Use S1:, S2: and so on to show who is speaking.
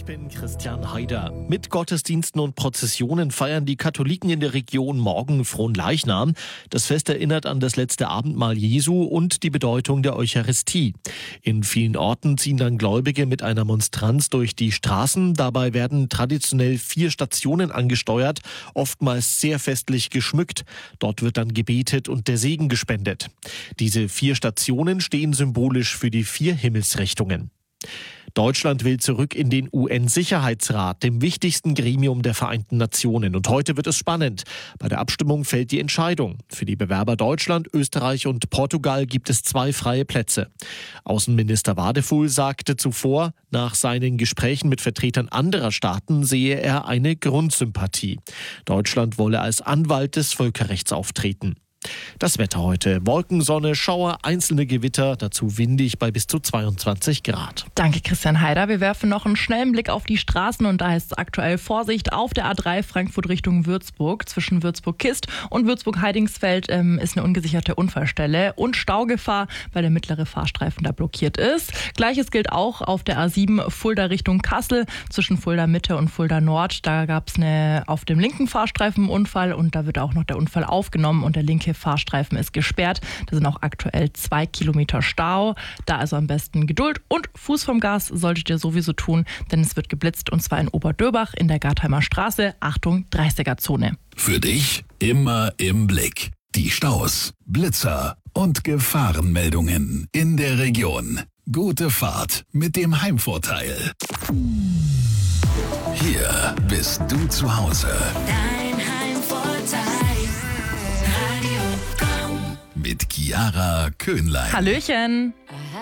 S1: Ich bin Christian Haider. Mit Gottesdiensten und Prozessionen feiern die Katholiken in der Region morgen Fronleichnam. Das Fest erinnert an das letzte Abendmahl Jesu und die Bedeutung der Eucharistie. In vielen Orten ziehen dann Gläubige mit einer Monstranz durch die Straßen. Dabei werden traditionell 4 Stationen angesteuert, oftmals sehr festlich geschmückt. Dort wird dann gebetet und der Segen gespendet. Diese 4 Stationen stehen symbolisch für die 4 Himmelsrichtungen. Deutschland will zurück in den UN-Sicherheitsrat, dem wichtigsten Gremium der Vereinten Nationen. Und heute wird es spannend. Bei der Abstimmung fällt die Entscheidung. Für die Bewerber Deutschland, Österreich und Portugal gibt es 2 freie Plätze. Außenminister Wadefuhl sagte zuvor, nach seinen Gesprächen mit Vertretern anderer Staaten sehe er eine Grundsympathie. Deutschland wolle als Anwalt des Völkerrechts auftreten. Das Wetter heute. Wolken, Sonne, Schauer, einzelne Gewitter, dazu windig bei bis zu 22 Grad.
S2: Danke, Christian Haider. Wir werfen noch einen schnellen Blick auf die Straßen und da ist aktuell Vorsicht auf der A3 Frankfurt Richtung Würzburg. Zwischen Würzburg-Kist und Würzburg-Heidingsfeld ist eine ungesicherte Unfallstelle und Staugefahr, weil der mittlere Fahrstreifen da blockiert ist. Gleiches gilt auch auf der A7 Fulda Richtung Kassel. Zwischen Fulda Mitte und Fulda Nord, da gab es auf dem linken Fahrstreifen einen Unfall und da wird auch noch der Unfall aufgenommen und der linke Fahrstreifen ist gesperrt. Da sind auch aktuell 2 Kilometer Stau. Da also am besten Geduld und Fuß vom Gas solltet ihr sowieso tun, denn es wird geblitzt und zwar in Oberdörbach in der Gartheimer Straße. Achtung, 30er-Zone.
S3: Für dich immer im Blick. Die Staus, Blitzer und Gefahrenmeldungen in der Region. Gute Fahrt mit dem Heimvorteil. Hier bist du zu Hause.
S4: Dein Heimvorteil. Radio Komm.
S3: Mit Chiara Köhnlein.
S2: Hallöchen.